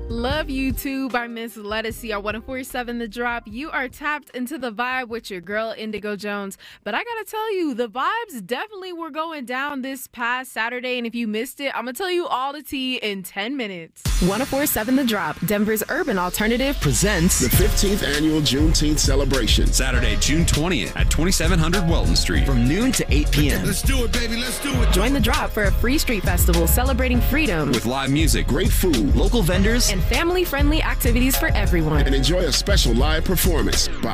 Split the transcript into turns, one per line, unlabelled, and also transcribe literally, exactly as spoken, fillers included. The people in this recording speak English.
Love You Too by Miss Lettucey on one oh four point seven The Drop. You are tapped into the vibe with your girl, Indigo Jones. But I gotta tell you, the vibes definitely were going down this past Saturday. And if you missed it, I'm gonna tell you all the tea in ten minutes. one oh four point seven The Drop, Denver's urban alternative, presents
the fifteenth annual Juneteenth celebration.
Saturday, June twentieth at twenty-seven hundred Welton Street.
From noon to eight p.m.
Let's do it, baby. Let's do it.
Join The Drop for a free street festival celebrating freedom.
With live music,
Great food,
local vendors,
and family-friendly activities for everyone.
and enjoy a special live performance by